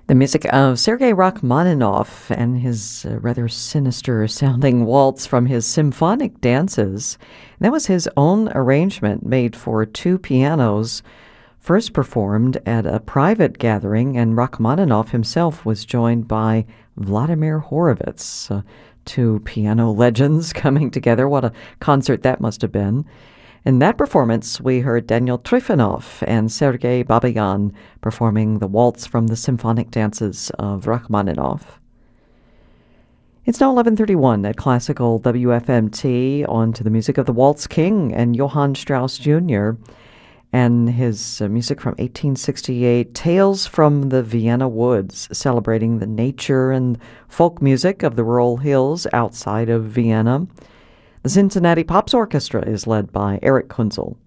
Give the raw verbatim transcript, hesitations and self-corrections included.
The music of Sergei Rachmaninoff and his uh, rather sinister-sounding waltz from his symphonic dances. That was his own arrangement made for two pianos, first performed at a private gathering, and Rachmaninoff himself was joined by Vladimir Horowitz, uh, two piano legends coming together. What a concert that must have been. In that performance, we heard Daniel Trifonov and Sergei Babayan performing the waltz from the symphonic dances of Rachmaninoff. It's now eleven thirty-one at Classical W F M T, on to the music of the Waltz King and Johann Strauss Junior and his uh, music from eighteen sixty-eight, Tales from the Vienna Woods, celebrating the nature and folk music of the rural hills outside of Vienna. The Cincinnati Pops Orchestra is led by Eric Kunzel.